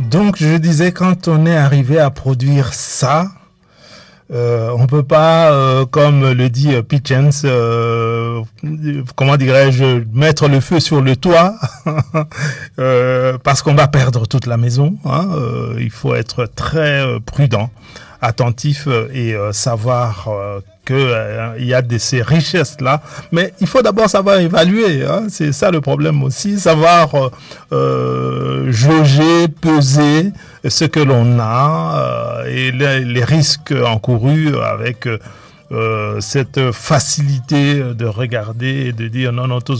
Donc, je disais, quand on est arrivé à produire ça, on peut pas, comme le dit Pichens, comment dirais-je, mettre le feu sur le toit parce qu'on va perdre toute la maison. Hein. Il faut être très prudent, attentif et savoir il y a ces richesses-là, mais il faut d'abord savoir évaluer. Hein. C'est ça le problème aussi, savoir jauger, peser ce que l'on a et les risques encourus avec cette facilité de regarder et de dire non, non,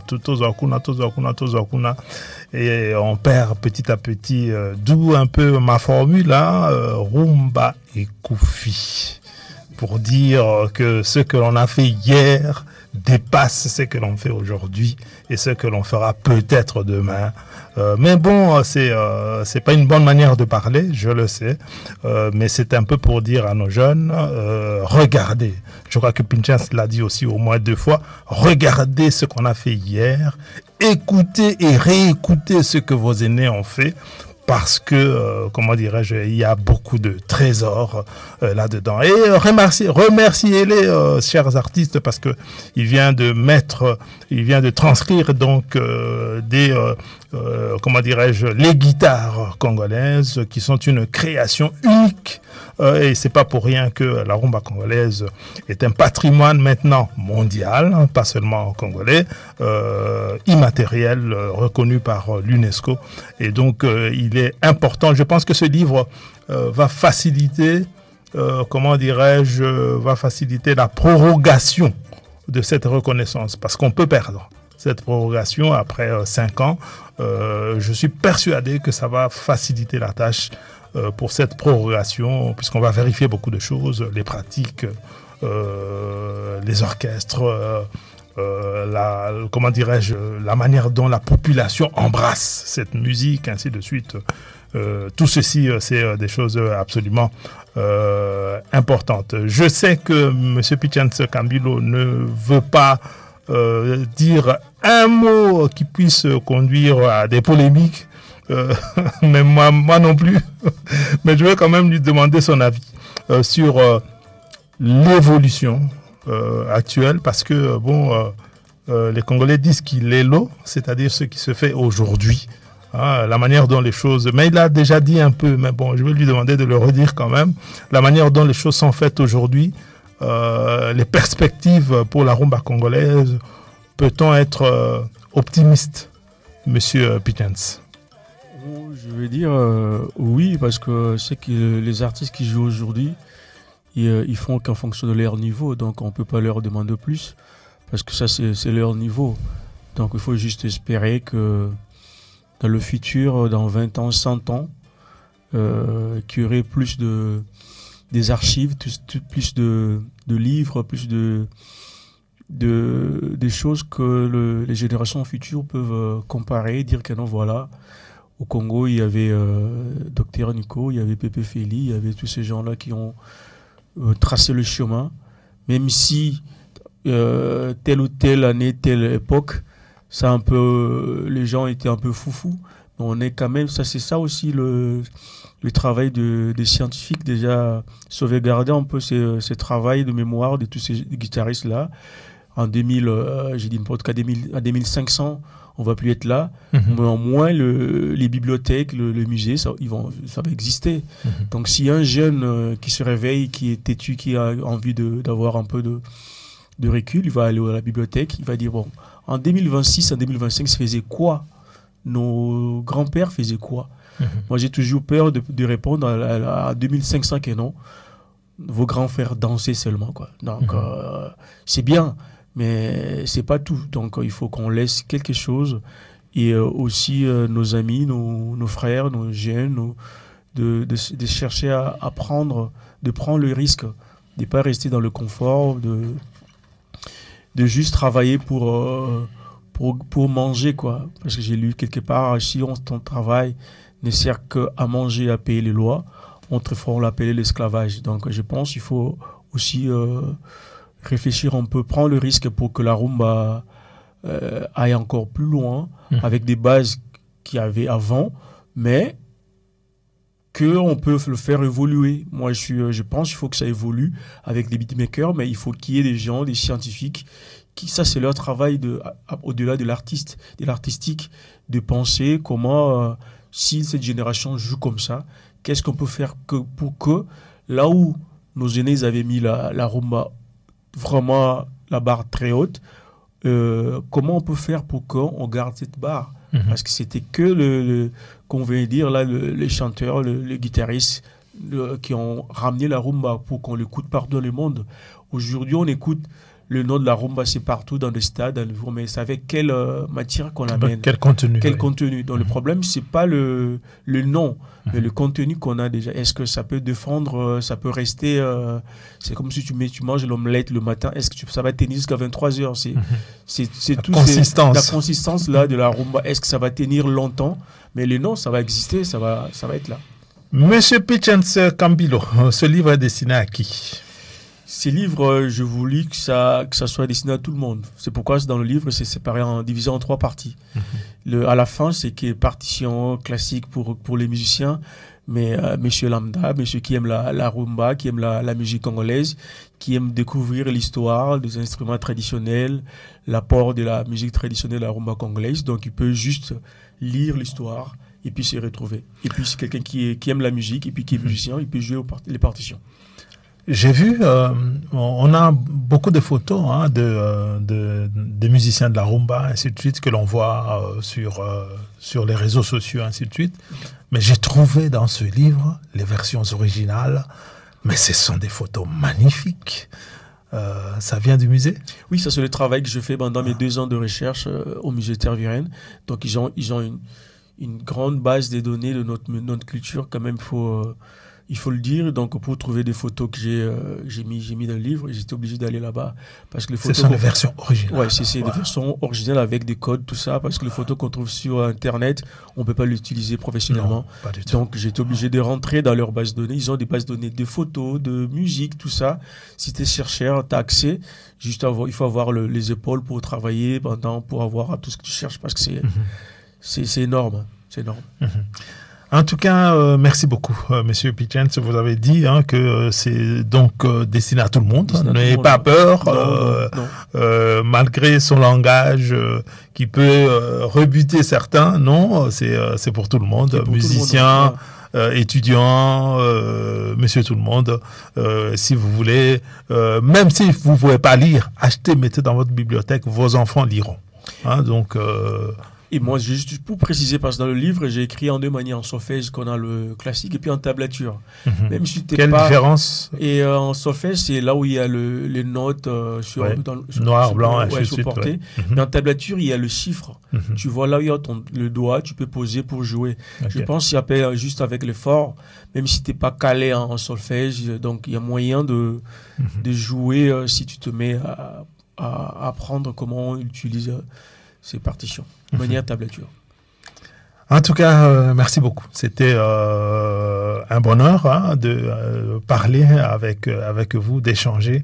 et on perd petit à petit, d'où un peu ma formule, hein, rumba et koufi. Pour dire que ce que l'on a fait hier dépasse ce que l'on fait aujourd'hui et ce que l'on fera peut-être demain. Mais bon, c'est pas une bonne manière de parler, je le sais, mais c'est un peu pour dire à nos jeunes, regardez. Je crois que Pinchas l'a dit aussi au moins 2 fois. Regardez ce qu'on a fait hier, écoutez et réécoutez ce que vos aînés ont fait. Parce que, comment dirais-je, il y a beaucoup de trésors là-dedans. Et remerciez-les, chers artistes, parce que il vient de transcrire donc comment dirais-je, les guitares congolaises qui sont une création unique. Et c'est pas pour rien que la rumba congolaise est un patrimoine maintenant mondial, hein, pas seulement congolais, immatériel, reconnu par l'UNESCO. Et donc, il est important. Je pense que ce livre va faciliter, va faciliter la prorogation de cette reconnaissance, parce qu'on peut perdre cette prorogation après 5 ans. Je suis persuadé que ça va faciliter la tâche pour cette prorogation, puisqu'on va vérifier beaucoup de choses, les pratiques, les orchestres, la manière dont la population embrasse cette musique, ainsi de suite. Tout ceci, c'est des choses absolument importantes. Je sais que M. Pichens Kambilo ne veut pas dire un mot qui puisse conduire à des polémiques, mais moi non plus. Mais je vais quand même lui demander son avis sur l'évolution actuelle, parce que les Congolais disent qu'il est l'eau, c'est-à-dire ce qui se fait aujourd'hui, hein, la manière dont les choses... Mais il a déjà dit un peu, mais bon, je vais lui demander de le redire quand même, la manière dont les choses sont faites aujourd'hui, les perspectives pour la rumba congolaise. Peut-on être optimiste, Monsieur Pichens? Je vais dire oui, parce que c'est que les artistes qui jouent aujourd'hui, ils font qu'en fonction de leur niveau, donc on ne peut pas leur demander plus, parce que ça c'est leur niveau. Donc il faut juste espérer que dans le futur, dans 20 ans, 100 ans, qu'il y aurait plus des archives, plus de livres, plus des choses que les générations futures peuvent comparer, dire que non, voilà, au Congo, il y avait Dr Nico, il y avait Pépé Feli, il y avait tous ces gens-là qui ont tracé le chemin, même si telle ou telle année, telle époque, ça un peu, les gens étaient un peu foufous. Mais on est quand même, ça c'est ça aussi le travail des scientifiques, déjà sauvegarder un peu ces travails de mémoire de tous ces guitaristes-là. En 2000, j'ai dit n'importe quoi, à 2500, on va plus être là, mais au moins les bibliothèques, le musée, ça va exister. Donc si un jeune qui se réveille, qui est têtu, qui a envie d'avoir un peu de recul, il va aller à la bibliothèque, il va dire, bon, en 2026, en 2025, se faisait quoi? Nos grands-pères faisaient quoi? Moi, j'ai toujours peur de répondre à 2500 que non. Vos grands-frères dansaient seulement, quoi. Donc, c'est bien, mais c'est pas tout. Donc, il faut qu'on laisse quelque chose. Et aussi, nos amis, nos frères, nos jeunes, de chercher à apprendre, de prendre le risque, de ne pas rester dans le confort, de juste travailler pour manger, quoi. Parce que j'ai lu quelque part, si ton travail ne sert qu'à manger et à payer les lois, on l'appelait l'esclavage. Donc je pense qu'il faut aussi réfléchir un peu, prendre le risque pour que la rumba aille encore plus loin, avec des bases qu'il y avait avant, mais qu'on peut le faire évoluer? Moi, je pense qu'il faut que ça évolue avec des beatmakers, mais il faut qu'il y ait des gens, des scientifiques, ça c'est leur travail au-delà de l'artistique, de penser comment, si cette génération joue comme ça, qu'est-ce qu'on peut faire pour que, là où nos aînés avaient mis la rumba vraiment la barre très haute, comment on peut faire pour qu'on garde cette barre? Parce que c'était que qu'on veut dire là, les chanteurs, les guitaristes qui ont ramené la rumba pour qu'on l'écoute partout dans le monde. Aujourd'hui, on écoute le nom de la rumba, c'est partout dans les stades, mais c'est avec quelle matière qu'on l'amène. Quel contenu. Quel contenu. Donc le problème, c'est pas le nom, mais le contenu qu'on a déjà. Est-ce que ça peut défendre, ça peut rester... c'est comme si tu manges l'omelette le matin. Est-ce que ça va tenir jusqu'à 23h? C'est tout la consistance là, de la rumba. Est-ce que ça va tenir longtemps? Mais le nom, ça va exister, ça va être là. Monsieur Pichens Kambilo, ce livre est destiné à qui? Ces livres, je voulais que ça soit destiné à tout le monde. C'est pourquoi dans le livre, c'est séparé divisé en 3 parties. À la fin, c'est qui est partition classique pour les musiciens, mais monsieur lambda, monsieur qui aime la rumba, qui aime la musique congolaise, qui aime découvrir l'histoire des instruments traditionnels, l'apport de la musique traditionnelle à la rumba congolaise. Donc, il peut juste lire l'histoire et puis s'y retrouver. Et puis, c'est quelqu'un qui aime la musique et puis qui est musicien, il peut jouer les partitions. J'ai vu, on a beaucoup de photos de musiciens de la rumba, ainsi de suite, que l'on voit sur les réseaux sociaux, ainsi de suite. Mais j'ai trouvé dans ce livre les versions originales, mais ce sont des photos magnifiques. Ça vient du musée? Oui, ça c'est le travail que je fais pendant mes 2 ans de recherche au musée Tervuren. Donc ils ont une grande base de données de notre culture, quand même, il faut le dire. Donc, pour trouver des photos que j'ai mis dans le livre, j'étais obligé d'aller là-bas. Parce que les photos... Ce sont des versions originales. Oui, c'est des versions originales avec des codes, tout ça. Parce que les photos qu'on trouve sur Internet, on ne peut pas l'utiliser professionnellement. Non, pas du tout. Donc, j'étais obligé de rentrer dans leur base de données. Ils ont des bases de données de photos, de musique, tout ça. Si tu es chercheur, tu as accès. Juste il faut avoir les épaules pour travailler, pour avoir tout ce que tu cherches. Parce que c'est énorme. C'est énorme. En tout cas, merci beaucoup, Monsieur Pichens. Vous avez dit que c'est donc destiné à tout le monde. N'ayez pas peur, non. Malgré son langage qui peut rebuter certains. Non, c'est pour tout le monde. Musiciens, étudiants, monsieur tout le monde. Si vous voulez, même si vous ne pouvez pas lire, achetez, mettez dans votre bibliothèque, vos enfants liront. Donc... Et moi, juste pour préciser, parce que dans le livre, j'ai écrit en 2 manières, en solfège, qu'on a le classique, et puis en tablature. Même si quelle différence? Et en solfège, c'est là où il y a les notes sur noir, blanc, supporté. Mais en tablature, il y a le chiffre. Tu vois là où il y a le doigt, tu peux poser pour jouer. Je pense qu'il y a juste avec l'effort, même si tu n'es pas calé en solfège, donc il y a moyen de jouer si tu te mets à apprendre comment on utilise ces partitions. De manière tablature. En tout cas, merci beaucoup. C'était un bonheur de parler avec vous, d'échanger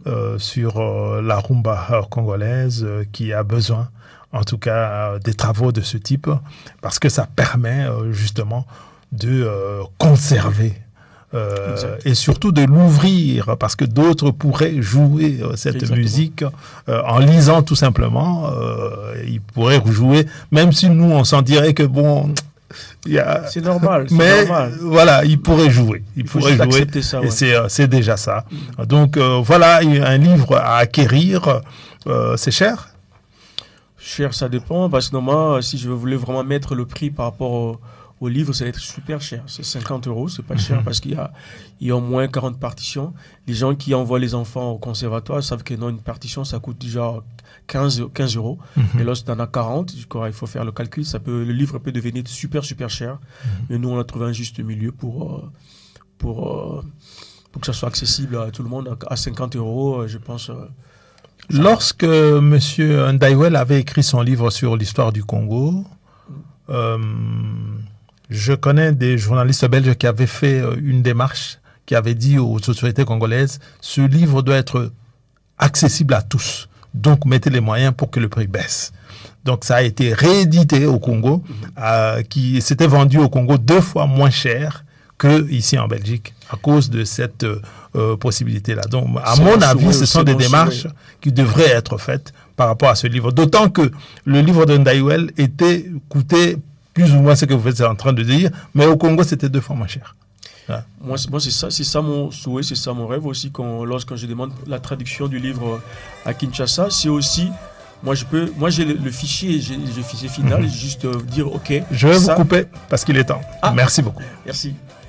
sur la rumba congolaise qui a besoin, en tout cas, des travaux de ce type, parce que ça permet justement de conserver et surtout de l'ouvrir, parce que d'autres pourraient jouer cette musique en lisant tout simplement. Ils pourraient jouer, même si nous on s'en dirait que bon, c'est normal. Mais voilà, ils pourraient jouer. Ils pourraient jouer. Ça, et c'est déjà ça. Donc voilà, un livre à acquérir. C'est cher? Cher, ça dépend, parce que normalement, si je voulais vraiment mettre le prix par rapport au livre, ça va être super cher. C'est 50 €, c'est pas cher parce qu'il y a au moins 40 partitions. Les gens qui envoient les enfants au conservatoire savent que non, une partition, ça coûte déjà 15 €. Et lorsque tu en as 40, il faut faire le calcul. Le livre peut devenir super, super cher. Mais nous, on a trouvé un juste milieu pour que ça soit accessible à tout le monde. À 50 €, je pense... Lorsque M. Ndaiwel avait écrit son livre sur l'histoire du Congo, je connais des journalistes belges qui avaient fait une démarche, qui avaient dit aux autorités congolaises, ce livre doit être accessible à tous. Donc, mettez les moyens pour que le prix baisse. Donc, ça a été réédité au Congo, qui s'était vendu au Congo 2 fois moins cher qu'ici en Belgique, à cause de cette possibilité-là. Donc, à mon avis, ce sont des démarches qui devraient être faites par rapport à ce livre. D'autant que le livre de Ndaïwel coûtait plus ou moins ce que vous êtes en train de dire, mais au Congo, c'était 2 fois moins cher. Voilà. Moi c'est ça mon souhait, c'est ça mon rêve aussi, lorsque je demande la traduction du livre à Kinshasa, c'est aussi... Moi, j'ai le fichier, j'ai le fichier final, juste dire OK. Je vais vous couper parce qu'il est temps. Merci beaucoup. Merci.